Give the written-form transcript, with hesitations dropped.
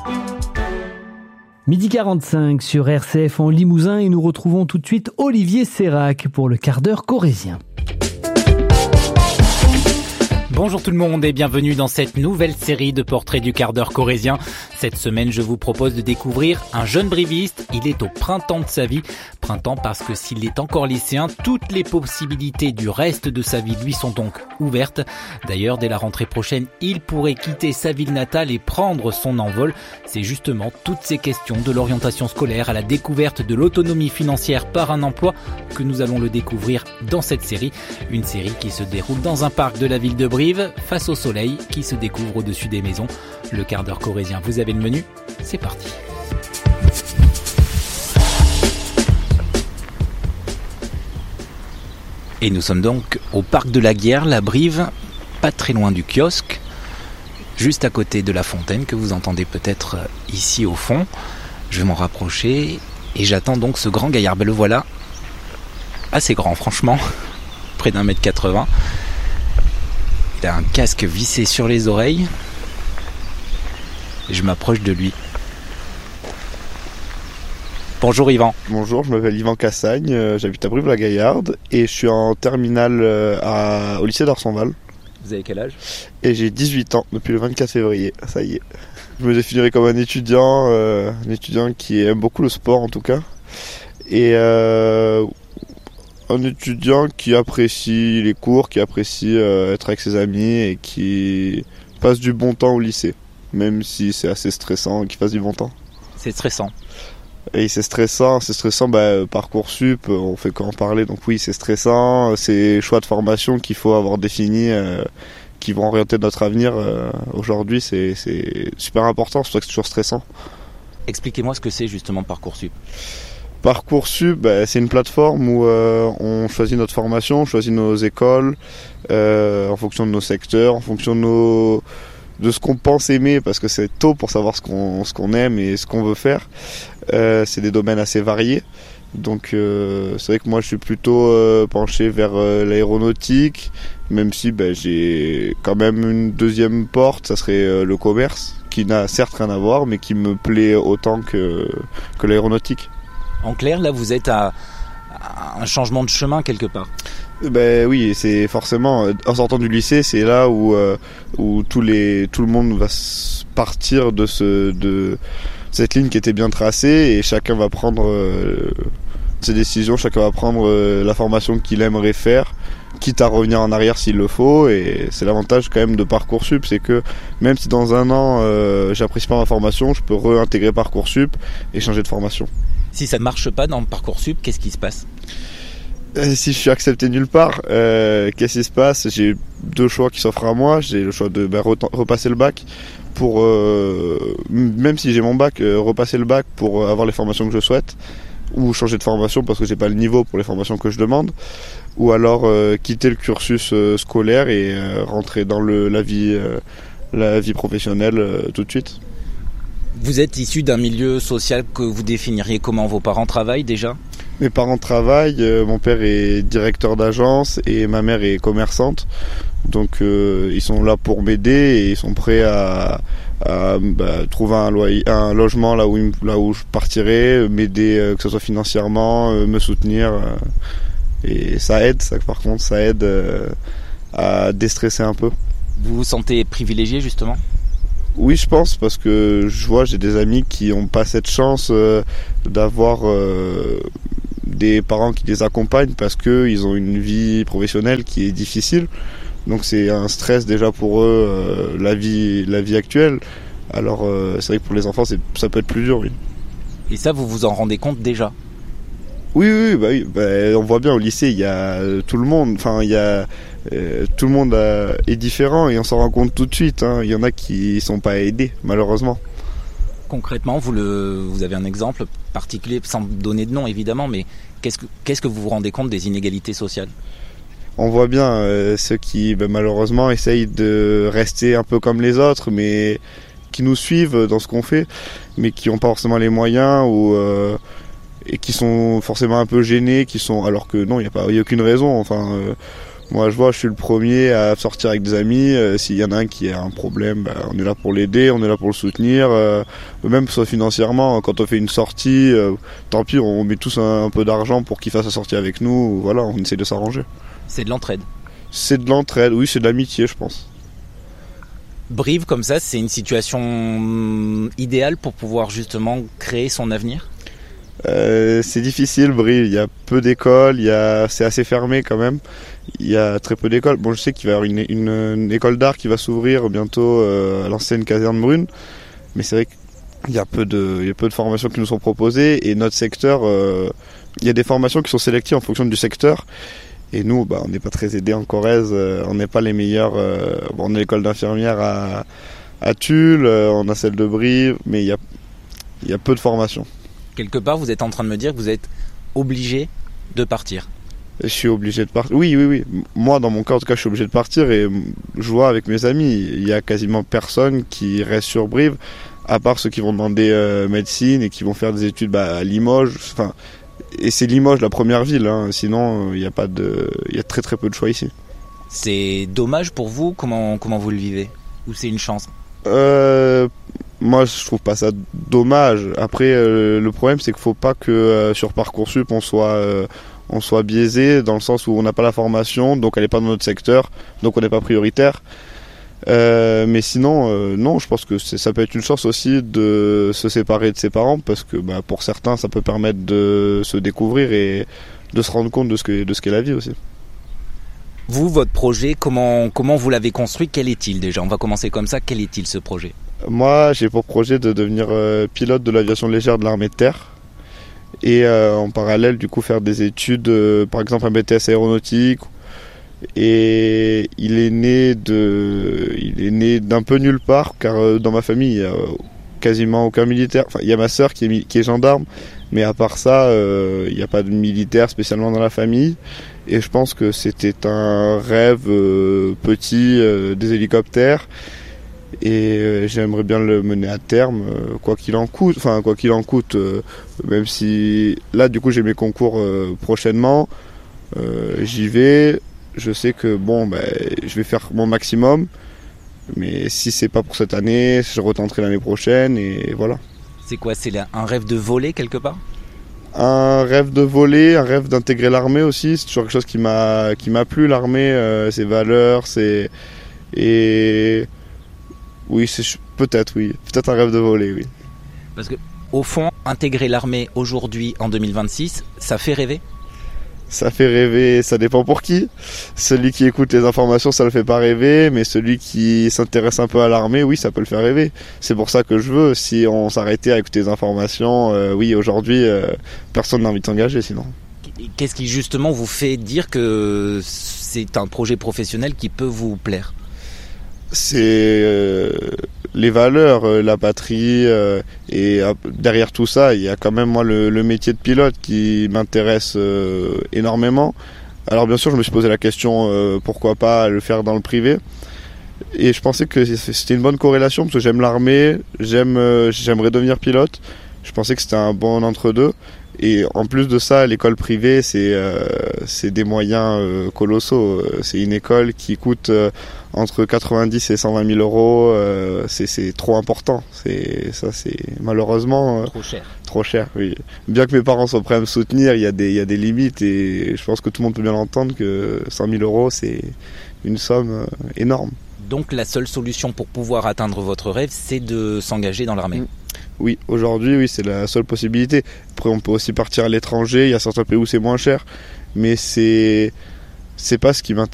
Midi 45 sur RCF en Limousin et nous retrouvons tout de suite Olivier Sérac pour le quart d'heure corrézien. Bonjour tout le monde et bienvenue dans cette nouvelle série de portraits du quart d'heure corrézien. Cette semaine, je vous propose de découvrir un jeune briviste. Il est au printemps de sa vie. Printemps parce que s'il est encore lycéen, toutes les possibilités du reste de sa vie lui sont donc ouvertes. D'ailleurs, dès la rentrée prochaine, il pourrait quitter sa ville natale et prendre son envol. C'est justement toutes ces questions de l'orientation scolaire à la découverte de l'autonomie financière par un emploi que nous allons le découvrir dans cette série. Une série qui se déroule dans un parc de la ville de Brive, face au soleil qui se découvre au-dessus des maisons. Le quart d'heure corrézien, vous avez le menu, c'est parti. Et nous sommes donc au parc de la Guerre, la Brive, pas très loin du kiosque, juste à côté de la fontaine que vous entendez peut-être ici au fond. Je vais m'en rapprocher et j'attends donc ce grand gaillard. Ben le voilà, assez grand franchement, près d'1m80. Il a un casque vissé sur les oreilles. Et je m'approche de lui. Bonjour Yvan. Bonjour, je m'appelle Yvan Cassagne, j'habite à Brive-la-Gaillarde et je suis en terminale au lycée d'Orsonval. Vous avez quel âge ? Et j'ai 18 ans depuis le 24 février, ça y est. Je me définirais comme un étudiant qui aime beaucoup le sport en tout cas. Et un étudiant qui apprécie les cours, qui apprécie être avec ses amis et qui passe du bon temps au lycée. Même si c'est assez stressant qu'il fasse du bon temps. C'est stressant. Et c'est stressant, Parcoursup, on fait qu'en parler, donc oui c'est stressant, c'est choix de formation qu'il faut avoir définis, qui vont orienter notre avenir aujourd'hui, c'est super important, c'est pour ça que c'est toujours stressant. Expliquez-moi ce que c'est justement Parcoursup. Parcoursup, c'est une plateforme où on choisit notre formation, on choisit nos écoles, en fonction de nos secteurs, en fonction de ce qu'on pense aimer, parce que c'est tôt pour savoir ce qu'on aime et ce qu'on veut faire. C'est des domaines assez variés. Donc c'est vrai que moi je suis plutôt penché vers l'aéronautique, même si j'ai quand même une deuxième porte, ça serait le commerce, qui n'a certes rien à voir, mais qui me plaît autant que l'aéronautique. En clair, là vous êtes à un changement de chemin quelque part. Oui, c'est forcément en sortant du lycée, c'est là où tout le monde va partir de cette ligne qui était bien tracée et chacun va prendre ses décisions, chacun va prendre la formation qu'il aimerait faire, quitte à revenir en arrière s'il le faut. Et c'est l'avantage quand même de Parcoursup, c'est que même si dans un an j'apprécie pas ma formation, je peux réintégrer Parcoursup et changer de formation. Si ça ne marche pas dans Parcoursup, qu'est-ce qui se passe ? Si je suis accepté nulle part, qu'est-ce qui se passe ? J'ai deux choix qui s'offrent à moi. J'ai le choix de repasser le bac pour, même si j'ai mon bac, repasser le bac pour avoir les formations que je souhaite, ou changer de formation parce que j'ai pas le niveau pour les formations que je demande, ou alors quitter le cursus scolaire et rentrer dans la vie professionnelle tout de suite. Vous êtes issu d'un milieu social que vous définiriez comment ? Vos parents travaillent déjà ? Mes parents travaillent, mon père est directeur d'agence et ma mère est commerçante. Donc ils sont là pour m'aider et ils sont prêts à trouver un logement là où je partirai, m'aider que ce soit financièrement, me soutenir. Et ça aide, ça aide à déstresser un peu. Vous vous sentez privilégié justement ? Oui, je pense, parce que j'ai des amis qui n'ont pas cette chance d'avoir des parents qui les accompagnent parce qu'ils ont une vie professionnelle qui est difficile. Donc c'est un stress déjà pour eux, la vie actuelle. Alors c'est vrai que pour les enfants, ça peut être plus dur, oui. Et ça, vous vous en rendez compte déjà ? Oui, on voit bien au lycée, il y a tout le monde, tout le monde est différent et on s'en rend compte tout de suite. Il y en a qui sont pas aidés, malheureusement. Concrètement, vous avez un exemple particulier, sans donner de nom évidemment, mais qu'est-ce que vous vous rendez compte des inégalités sociales ? On voit bien ceux qui malheureusement essayent de rester un peu comme les autres, mais qui nous suivent dans ce qu'on fait, mais qui n'ont pas forcément les moyens et qui sont forcément un peu gênés, alors que non, il n'y a aucune raison. Moi, je suis le premier à sortir avec des amis. S'il y en a un qui a un problème, on est là pour l'aider, on est là pour le soutenir. Même soit financièrement, quand on fait une sortie, tant pis, on met tous un peu d'argent pour qu'il fasse la sortie avec nous. Voilà, on essaie de s'arranger. C'est de l'entraide. C'est de l'entraide, oui, c'est de l'amitié, je pense. Brive, comme ça, c'est une situation idéale pour pouvoir justement créer son avenir ? C'est difficile, Brive. Il y a peu d'écoles, c'est assez fermé quand même. Il y a très peu d'écoles. Bon, je sais qu'il va y avoir une école d'art qui va s'ouvrir bientôt à l'ancienne caserne Brune, mais c'est vrai qu'il y a peu de formations qui nous sont proposées et notre secteur, il y a des formations qui sont sélectives en fonction du secteur. Et nous, on n'est pas très aidés en Corrèze, on n'est pas les meilleurs. On a l'école d'infirmière à Tulle, on a celle de Brive, mais il y a peu de formations. Quelque part, vous êtes en train de me dire que vous êtes obligé de partir. Je suis obligé de partir. Oui. Moi, dans mon cas, en tout cas, je suis obligé de partir et je vois avec mes amis, il y a quasiment personne qui reste sur Brive, à part ceux qui vont demander médecine et qui vont faire des études à Limoges. Enfin, et c'est Limoges la première ville. Sinon, il y a très très peu de choix ici. C'est dommage pour vous. Comment vous le vivez ? Ou c'est une chance ? Moi, je trouve pas ça dommage. Après, le problème, c'est qu'il faut pas que sur Parcoursup, on soit biaisé dans le sens où on n'a pas la formation, donc elle n'est pas dans notre secteur, donc on n'est pas prioritaire. Mais sinon, non, je pense que ça peut être une chance aussi de se séparer de ses parents, parce que pour certains, ça peut permettre de se découvrir et de se rendre compte de ce qu'est la vie aussi. Vous, votre projet, comment vous l'avez construit ? Quel est-il déjà ? On va commencer comme ça. Quel est-il ce projet ? Moi, j'ai pour projet de devenir pilote de l'aviation légère de l'armée de terre et en parallèle, du coup, faire des études, par exemple un BTS aéronautique. Et il est né d'un peu nulle part, car dans ma famille, il y a quasiment aucun militaire. Enfin, il y a ma sœur qui est gendarme, mais à part ça, il n'y a pas de militaire spécialement dans la famille. Et je pense que c'était un rêve petit des hélicoptères. Et j'aimerais bien le mener à terme, quoi qu'il en coûte. Même si là, du coup, j'ai mes concours prochainement. J'y vais. Je sais que je vais faire mon maximum. Mais si c'est pas pour cette année, je retenterai l'année prochaine et voilà. C'est quoi ? C'est un rêve de voler quelque part ? Un rêve de voler, un rêve d'intégrer l'armée aussi. C'est toujours quelque chose qui m'a plu, l'armée, ses valeurs, oui, peut-être un rêve de voler, oui. Parce que au fond, intégrer l'armée aujourd'hui en 2026, ça fait rêver ? Ça fait rêver, ça dépend pour qui. Celui qui écoute les informations, ça le fait pas rêver, mais celui qui s'intéresse un peu à l'armée, oui, ça peut le faire rêver. C'est pour ça que je veux. Si on s'arrêtait à écouter les informations, oui, aujourd'hui, personne n'a envie de s'engager sinon. Qu'est-ce qui justement vous fait dire que c'est un projet professionnel qui peut vous plaire ? C'est les valeurs, la patrie, et derrière tout ça, il y a quand même moi le métier de pilote qui m'intéresse énormément. Alors bien sûr, je me suis posé la question pourquoi pas le faire dans le privé. Et je pensais que c'était une bonne corrélation parce que j'aime l'armée, j'aimerais devenir pilote. Je pensais que c'était un bon entre-deux. Et en plus de ça, l'école privée, c'est des moyens colossaux. C'est une école qui coûte entre 90 et 120 000 euros. C'est trop important. C'est malheureusement Trop cher, oui. Bien que mes parents soient prêts à me soutenir, il y a des limites et je pense que tout le monde peut bien l'entendre que 100 000 euros, c'est une somme énorme. Donc la seule solution pour pouvoir atteindre votre rêve, c'est de s'engager dans l'armée. Oui, aujourd'hui, oui, c'est la seule possibilité. Après, on peut aussi partir à l'étranger. Il y a certains pays où c'est moins cher, mais c'est pas ce qui m'intéresse.